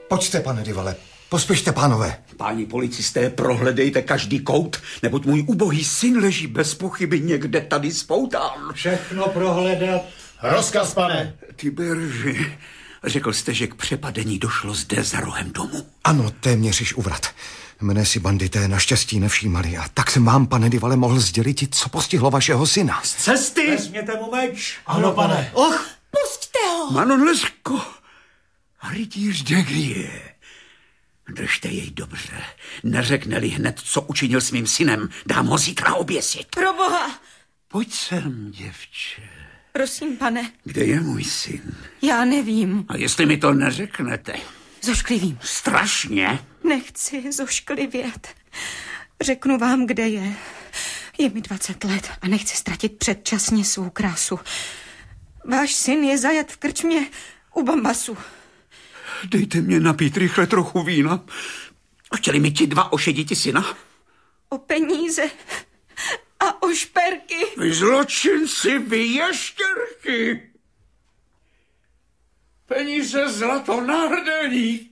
Pojďte, pane Divale, pospěšte, pánové. Páni policisté, prohledejte každý kout, neboť můj ubohý syn leží bez pochyby někde tady spoután. Všechno prohledat. Rozkaz, pane. Tiberži, řekl jste, že k přepadení došlo zde za rohem domu. Ano, téměř již uvrat. Mne si bandité naštěstí nevšímali a tak jsem vám, pane Divale, mohl sdělit, co postihlo vašeho syna. Z cesty! Vezměte mu meč. Ano, pane. Och, Pusťte ho! Manon Lescaut a rytíř de Grieux. Držte jej dobře. Neřekne-li hned, co učinil s mým synem, dám ho zítra oběsit. Proboha! Pojď sem, děvče. Prosím, pane. Kde je můj syn? Já nevím. A jestli mi to neřeknete? Zošklivím. Strašně. Nechci zošklivět. Řeknu vám, kde je. Je mi 20 let a nechci ztratit předčasně svou krásu. Váš syn je zajat v krčmě u Bambasu. Dejte mě napít rychle trochu vína. Chtěli mi ti dva ošediti syna? O peníze a o šperky. Vy zločinci, vy ještěrky. Peníze, zlato, náhrdelník.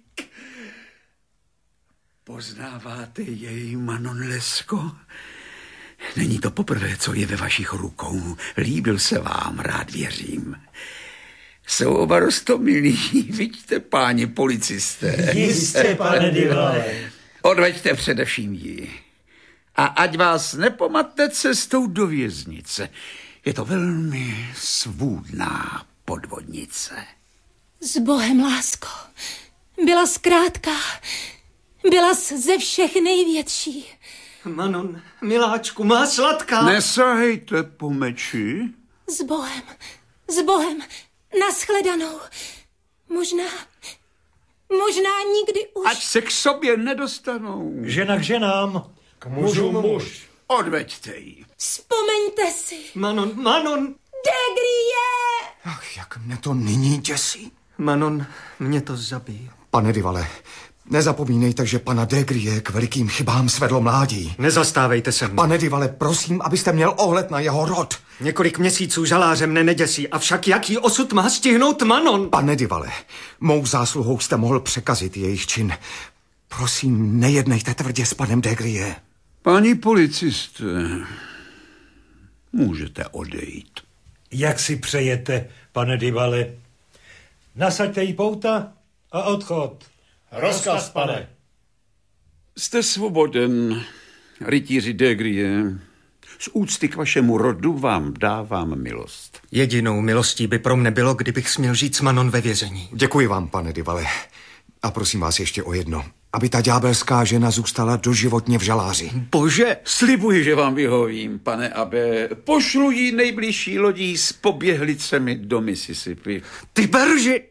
Poznáváte jej, Manon Lescaut? Není to poprvé, co je ve vašich rukou. Líbil se vám, rád věřím. Jsou oba roztomilí, vidíte, páni policisté. Jistě, pane Divale. Odveďte především ji. A ať vás nepomatne cestou do věznice. Je to velmi svůdná podvodnice. S Bohem, lásko. Byla zkrátka. Byla ze všech největší. Manon, miláčku, má sladká. Nesahejte po meči. S Bohem. S Bohem. Nashledanou. Možná nikdy už. Ať se k sobě nedostanou. Žena k ženám. K mužu muž. Odveďte ji. Vzpomeňte si. Manon. De Grieux! Ach, jak mne to nyní děsí. Manon, mě to zabije. Pane Divale, nezapomínejte, že pana de Grieux k velikým chybám svedlo mládí. Nezastávejte se mnou. Pane Divale, prosím, abyste měl ohled na jeho rod. Několik měsíců žaláře mne neděsí, avšak jaký osud má stihnout Manon? Pane Divale, mou zásluhou jste mohl překazit jejich čin. Prosím, nejednejte tvrdě s panem de Grieux. Páni policisté, můžete odejít. Jak si přejete, pane Divale? Nasaďte jí pouta a odchod. Rozkaz, pane. Jste svoboden, rytíři de Grieux. Z úcty k vašemu rodu vám dávám milost. Jedinou milostí by pro mne bylo, kdybych směl žít s Manon ve vězení. Děkuji vám, pane Divale. A prosím vás ještě o jedno. Aby ta ďábelská žena zůstala doživotně v žaláři. Bože! Slibuji, že vám vyhovím, pane abe. Pošlu jí nejbližší lodí s poběhlicemi do Mississippi. Tiberži!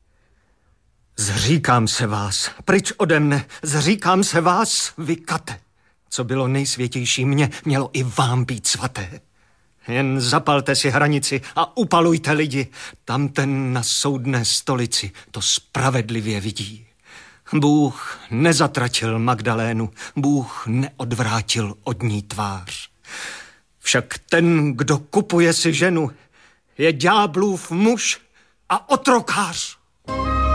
Zříkám se vás, pryč ode mne, zříkám se vás, vy kate. Co bylo nejsvětější mně, mělo i vám být svaté. Jen zapalte si hranici a upalujte lidi. Tam ten na soudné stolici to spravedlivě vidí. Bůh nezatratil Magdalénu, Bůh neodvrátil od ní tvář. Však ten, kdo kupuje si ženu, je ďáblův muž a otrokář.